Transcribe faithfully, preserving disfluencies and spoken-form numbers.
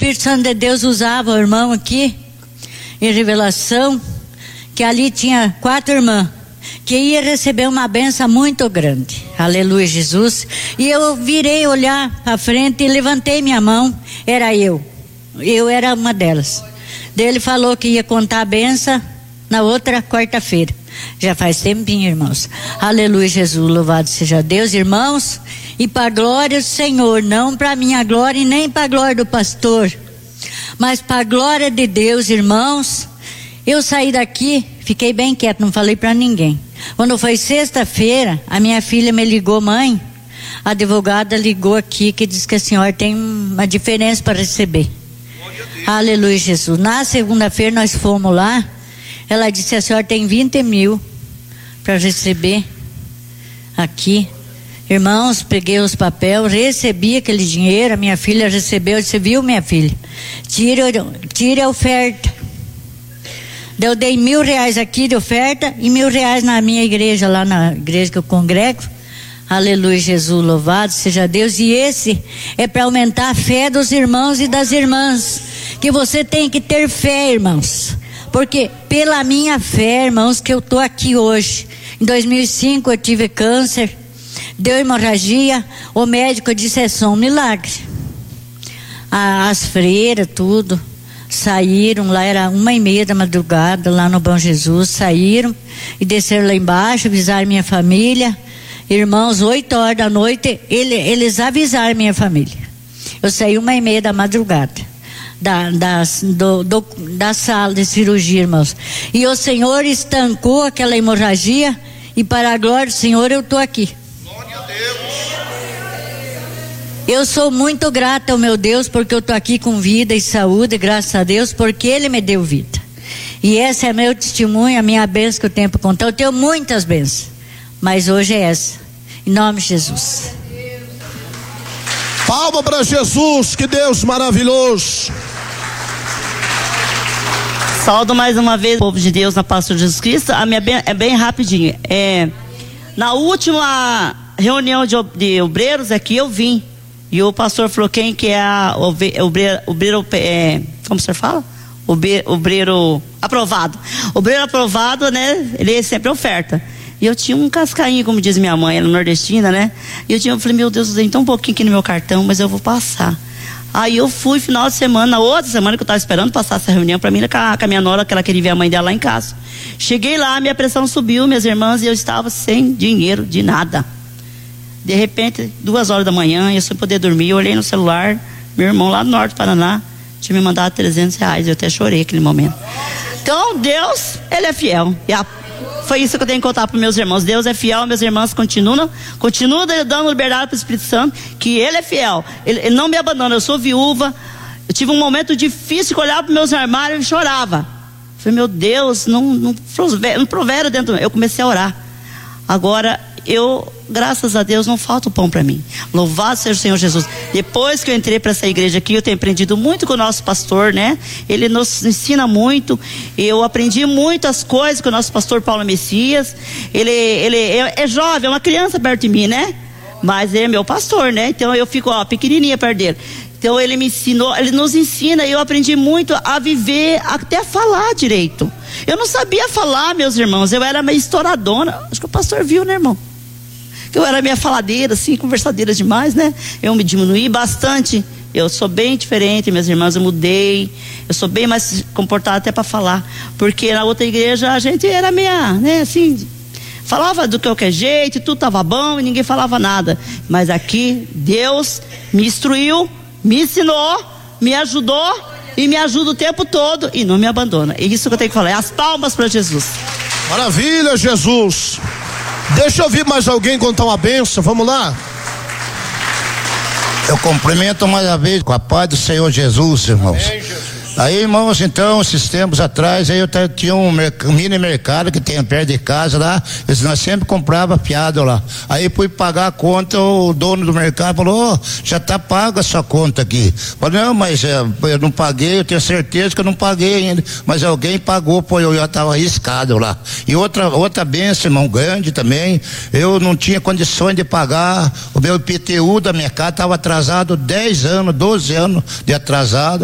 Espírito Santo de Deus usava o irmão aqui, em revelação, que ali tinha quatro irmãs, que ia receber uma benção muito grande. Aleluia, Jesus. E eu virei olhar para frente e levantei minha mão, era eu. Eu era uma delas. Daí ele falou que ia contar a benção na outra quarta-feira. Já faz tempinho, irmãos. Aleluia, Jesus, louvado seja Deus, irmãos. E para a glória do Senhor, não para a minha glória e nem para a glória do pastor, mas para a glória de Deus, irmãos. Eu saí daqui, fiquei bem quieto, não falei para ninguém. Quando foi sexta-feira, a minha filha me ligou: mãe, a advogada ligou aqui que diz que a senhora tem uma diferença para receber. Aleluia, Jesus. Na segunda-feira nós fomos lá, ela disse: a senhora tem vinte mil para receber aqui. Irmãos, peguei os papéis, recebi aquele dinheiro, a minha filha recebeu. Você viu, minha filha? Tire, tire a oferta. Eu dei mil reais aqui de oferta e mil reais na minha igreja, lá na igreja que eu congrego. Aleluia, Jesus, louvado seja Deus. E esse é para aumentar a fé dos irmãos e das irmãs, que você tem que ter fé, irmãos, porque pela minha fé, irmãos, que eu estou aqui hoje. Em dois mil e cinco eu tive câncer, deu hemorragia, o médico disse: é só um milagre. As freiras, tudo, saíram lá, era uma e meia da madrugada, lá no Bom Jesus, saíram e desceram lá embaixo, avisaram minha família. Irmãos, oito horas da noite, ele, eles avisaram minha família. Eu saí uma e meia da madrugada, da, da, do, do, da sala de cirurgia, irmãos. E o Senhor estancou aquela hemorragia, e para a glória do Senhor eu estou aqui. Eu sou muito grata ao meu Deus, porque eu estou aqui com vida e saúde, graças a Deus, porque Ele me deu vida. E esse é meu testemunho, a minha bênção que eu tenho para contar. Eu tenho muitas bênçãos, mas hoje é essa, em nome de Jesus. Palma para Jesus, que Deus maravilhoso. Saúdo mais uma vez o povo de Deus na paz de Jesus Cristo. A minha bem, é bem rapidinho. É, na última reunião de, de obreiros aqui eu vim. E o pastor falou: quem que é a obreiro, obreiro é, como o senhor fala? Obreiro, obreiro aprovado. Obreiro aprovado, né? Ele sempre oferta. E eu tinha um cascainho, como diz minha mãe, ela é nordestina, né? E eu, tinha, eu falei: meu Deus, eu tenho tão pouquinho aqui no meu cartão, mas eu vou passar. Aí eu fui final de semana, na outra semana que eu estava esperando passar essa reunião para mim, com a, com a minha nora, que ela queria ver a mãe dela lá em casa. Cheguei lá, minha pressão subiu, minhas irmãs, e eu estava sem dinheiro de nada. De repente, duas horas da manhã, eu sem poder dormir, eu olhei no celular, meu irmão lá do norte do Paraná tinha me mandado trezentos reais, eu até chorei naquele momento. Então, Deus, Ele é fiel. E a, foi isso que eu tenho que contar para meus irmãos. Deus é fiel, meus irmãos continuam, continuam dando liberdade para o Espírito Santo, que Ele é fiel, Ele, ele não me abandona. Eu sou viúva, eu tive um momento difícil que eu olhava para meus armários e chorava. Falei: meu Deus, não, não, não provera dentro. Eu comecei a orar. Agora, eu, graças a Deus, não falta o pão para mim. Louvado seja o Senhor Jesus. Depois que eu entrei para essa igreja aqui, eu tenho aprendido muito com o nosso pastor, né? Ele nos ensina muito. Eu aprendi muito as coisas com o nosso pastor Paulo Messias. Ele, ele é, é jovem, é uma criança perto de mim, né? Mas ele é meu pastor, né? Então eu fico, ó, pequenininha perto dele. Então ele me ensinou, ele nos ensina, e eu aprendi muito a viver, até a falar direito. Eu não sabia falar, meus irmãos, eu era meio estouradona. Acho que o pastor viu, né, irmão? Que eu era meio faladeira, assim, conversadeira demais, né? Eu me diminuí bastante. Eu sou bem diferente, minhas irmãs, eu mudei. Eu sou bem mais comportada até para falar. Porque na outra igreja a gente era meia, né, assim, falava do qualquer jeito, tudo estava bom e ninguém falava nada. Mas aqui, Deus me instruiu, me ensinou, me ajudou e me ajuda o tempo todo e não me abandona. É isso que eu tenho que falar. É as palmas para Jesus. Maravilha, Jesus. Deixa eu ouvir mais alguém contar uma benção, vamos lá. Eu cumprimento mais uma vez com a paz do Senhor Jesus, irmãos. Amém, Jesus. Aí, irmãos, então, esses tempos atrás, aí eu tinha um mini mercado que tem perto de casa lá, nós sempre comprava fiado lá. Aí fui pagar a conta, o dono do mercado falou: oh, já tá paga a sua conta aqui. Falei: não, mas é, eu não paguei, eu tenho certeza que eu não paguei ainda, mas alguém pagou, pô, eu já estava arriscado lá. E outra, outra benção, irmão, grande também, eu não tinha condições de pagar, o meu I P T U da minha casa estava atrasado dez anos, doze anos de atrasado.